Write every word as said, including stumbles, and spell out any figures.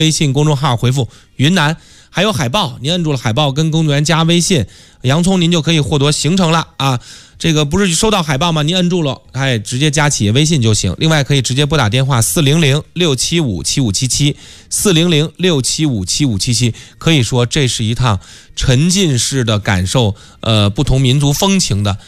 微信公众号回复云南，还有海报，您摁住了海报跟工作人员加微信，洋葱您就可以获得行程了啊。这个不是收到海报吗？您摁住了，哎，直接加企业微信就行。另外可以直接拨打电话四零零六七五七五七七，四零零六七五七五七七。可以说这是一趟沉浸式的感受，呃，不同民族风情的